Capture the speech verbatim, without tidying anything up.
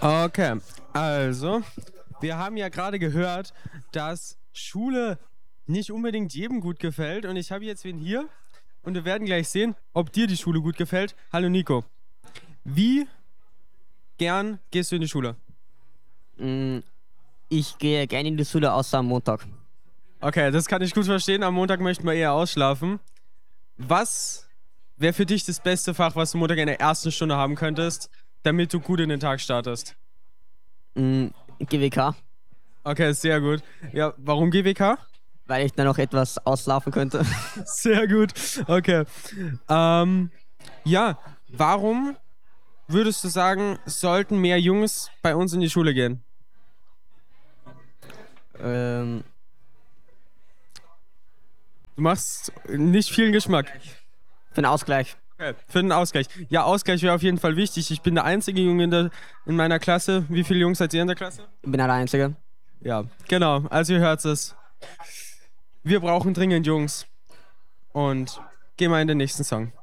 Okay, also, wir haben ja gerade gehört, dass Schule nicht unbedingt jedem gut gefällt. Und ich habe jetzt wen hier und wir werden gleich sehen, ob dir die Schule gut gefällt. Hallo Nico, wie gern gehst du in die Schule? Mm, Ich gehe gerne in die Schule, außer am Montag. Okay, das kann ich gut verstehen. Am Montag möchten wir eher ausschlafen. Was wäre für dich das beste Fach, was du Montag in der ersten Stunde haben könntest, damit du gut in den Tag startest? Mm, G W K, Okay, sehr gut. Ja, warum G W K? weil ich dann noch etwas auslaufen könnte. Sehr gut. Okay. Ähm, ja, warum würdest du sagen, sollten mehr Jungs bei uns in die Schule gehen? ähm, Du machst nicht viel Geschmack. für den Ausgleich. Okay. Für den Ausgleich. Ja, Ausgleich wäre auf jeden Fall wichtig. Ich bin der einzige Junge in, der, in meiner Klasse. Wie viele Jungs seid ihr in der Klasse? Ich bin ja der Einzige. Ja, genau. Also ihr hört es. Wir brauchen dringend Jungs. Und gehen wir in den nächsten Song.